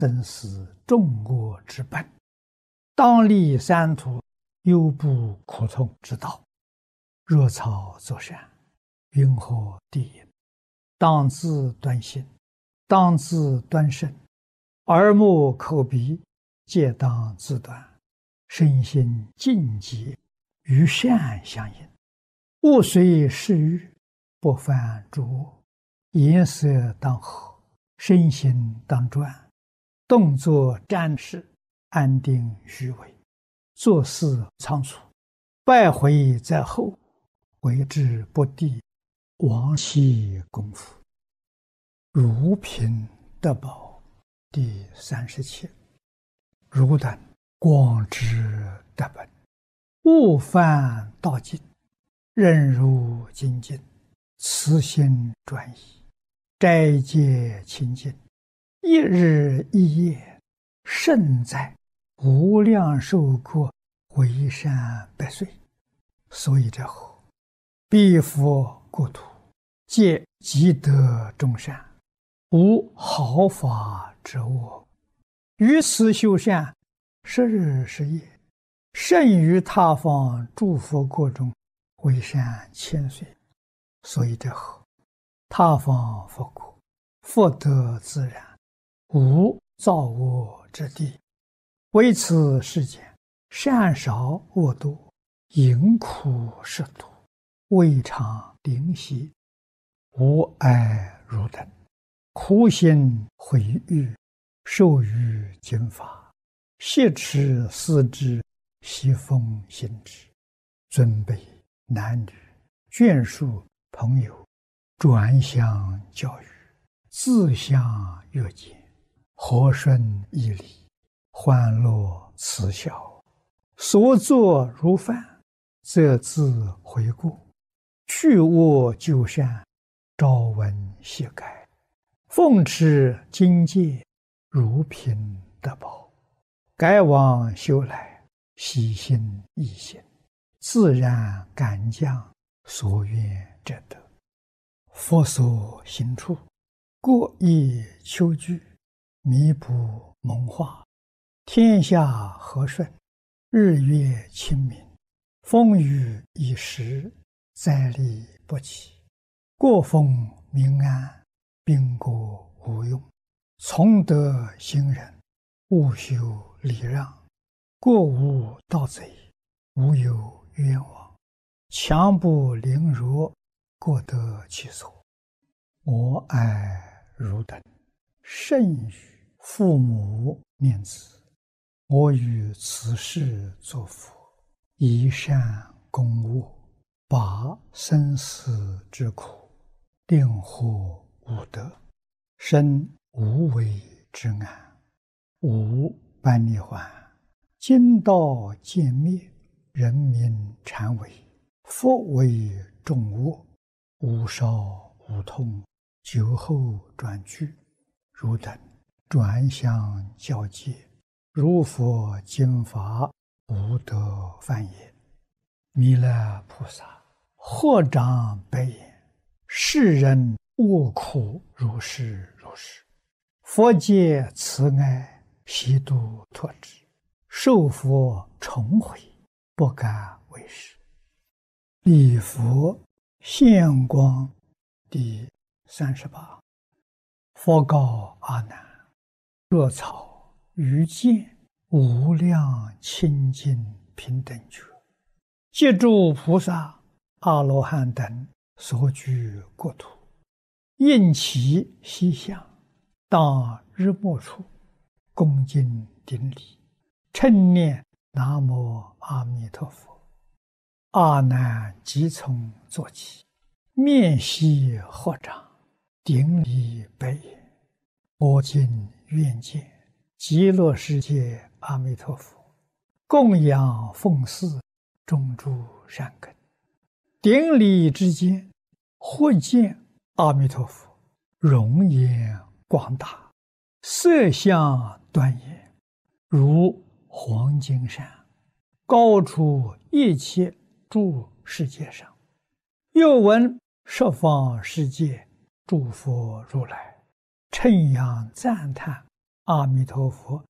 真是众恶之本。当立三途，犹不可从之道。若草作善，云何地也？当自端心，当自端身，耳目口鼻皆当自端，身心净洁，与善相应。物随适欲，不犯诸恶。颜色当和，身心当专，动作瞻视，安定虚伪，做事仓促，败回在后，为之不第，亡其功夫。如贫得宝第37。汝等广之得本，勿犯道尽，任如精进，慈心专一，斋戒清净，一日一夜，胜在无量寿国，回山百岁。所以者何？彼佛国土，皆积德众善，无毫发之恶。于此修善，10日10夜，胜于他方诸佛国中，回山千岁。所以者何？他方佛国，福德自然，无造恶之地。为此世间，善少恶多，淫苦食毒，未尝灵犀。吾爱汝等，苦心毁誉，受于经法，挟持思之，习奉行之。尊卑男女，眷属朋友，转相教育，自相约见，和顺义理，欢乐慈孝，所作如饭，则自回顾，去恶就善，朝闻夕改，奉持经戒，如贫得宝。改往修来，喜心易行，自然感将，所愿者得。佛所行处，过意求具，弥补蒙化，天下和顺，日月清明，风雨已时，灾利不起，国风民安，兵国无用。从德行人，勿修礼让，国无盗贼，无有冤枉。强不凌弱，各得其所。我爱汝等，甚于父母念子。我于此世作佛，以善攻恶，拔生死之苦，令获无得，生无为之安。无般涅槃，经道渐灭，人民禅为，佛为众恶，无少无痛，酒后转句。汝等转相教戒，如佛经法，无得犯也。弥勒菩萨或长白言：世人恶苦如是如是，佛界慈爱，悉度脱之，受佛重回，不敢为是。礼佛现光第38。佛告阿难：若草于见无量清净平等觉，借诸菩萨阿罗汉等所居国土，应其西向，当日没处，恭敬顶礼，称念南无阿弥陀佛。阿难即从坐起，面悉合掌，顶礼白言：我今愿见极乐世界阿弥陀佛，供养奉祀，种诸善根。顶礼之间，忽见阿弥陀佛容颜广大，色相端严，如黄金山，高出一切诸世界上。又闻十方世界诸佛如来称扬赞叹阿弥陀佛